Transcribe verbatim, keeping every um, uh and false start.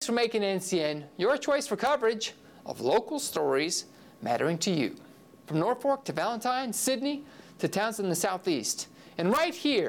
for making N C N your choice for coverage of local stories mattering to you. From Norfolk to Valentine, Sydney to towns in the southeast. And right here